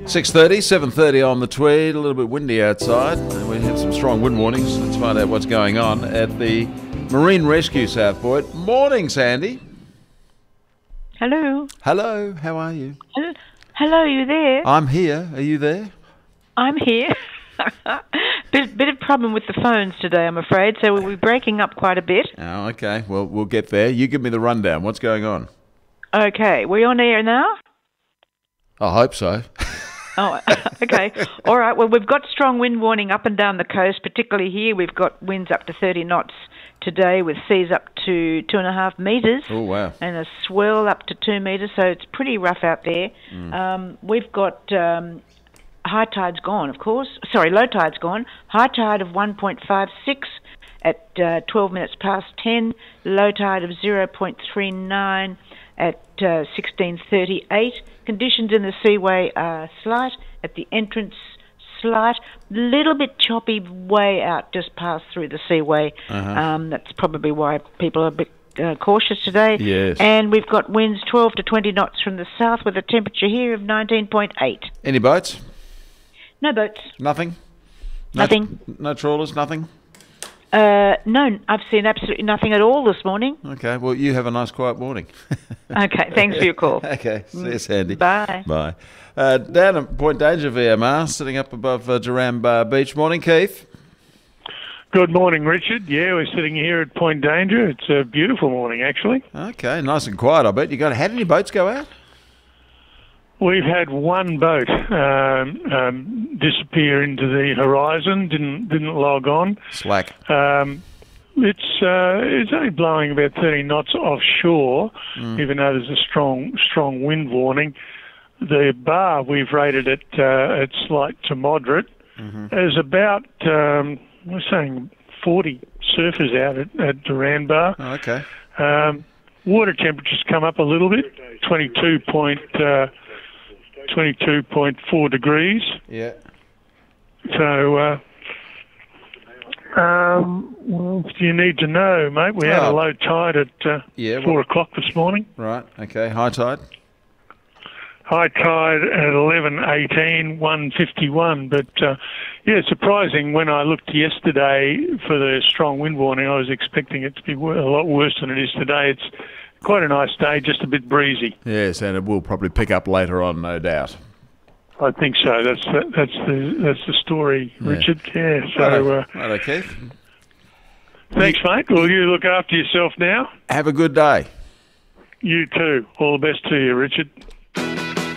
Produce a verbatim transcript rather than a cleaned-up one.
six thirty, seven thirty on the Tweed, a little bit windy outside, and we have some strong wind warnings. Let's find out what's going on at the Marine Rescue South Point. Morning, Sandy. Hello. Hello, how are you? Hello, Hello, you there? I'm here. Are you there? I'm here. bit, bit of problem with the phones today, I'm afraid, so we'll be breaking up quite a bit. Oh, okay. Well, we'll get there. You give me the rundown. What's going on? Okay, we're on air now? I hope so. Oh, okay. All right. Well, we've got strong wind warning up and down the coast, particularly here. We've got winds up to thirty knots today with seas up to two and a half metres. Oh, wow. And a swell up to two metres, so it's pretty rough out there. Mm. Um, we've got um, high tide's gone, of course. Sorry, low tide's gone. High tide of one point five six at uh, twelve minutes past ten. Low tide of zero point three nine at uh, sixteen thirty-eight. Conditions in the seaway are slight. At the entrance, slight. Little bit choppy way out just past through the seaway. Uh-huh. Um, that's probably why people are a bit uh, cautious today. Yes. And we've got winds twelve to twenty knots from the south with a temperature here of nineteen point eight. Any boats? No boats. Nothing? No, Nothing. No trawlers? Nothing? Uh, no, I've seen absolutely nothing at all this morning. Okay, well, you have a nice quiet morning. Okay, thanks for your call. Okay, see you, Sandy. Bye. Bye. Uh, down at Point Danger V M R, sitting up above uh, Duran Bar Beach. Morning, Keith. Good morning, Richard. Yeah, we're sitting here at Point Danger. It's a beautiful morning, actually. Okay, nice and quiet, I bet. You got how many boats go out? We've had one boat um, um, disappear into the horizon, didn't didn't log on. Slack. Um, it's uh, it's only blowing about thirty knots offshore, mm. even though there's a strong strong wind warning. The bar we've rated it uh, at slight to moderate. Mm-hmm. There's about um, we're saying forty surfers out at, at Duran Bar. Oh, okay. Um, water temperatures come up a little bit, twenty-two point. Uh, twenty-two point four degrees. Yeah. So, uh, um, well, do you need to know, mate? We had Oh. a low tide at uh, Yeah, four well- o'clock this morning. Right, okay. High tide? High tide at eleven eighteen, one fifty-one. But, uh, yeah, surprising. When I looked yesterday for the strong wind warning, I was expecting it to be wor- a lot worse than it is today. It's quite a nice day, just a bit breezy. Yes, and it will probably pick up later on, no doubt. I think so. That's the, that's the that's the story, Yeah. Richard. Yeah. So, Righto, uh, Righto, Keith. thanks, mate. Will you look after yourself now? Have a good day. You too. All the best to you, Richard.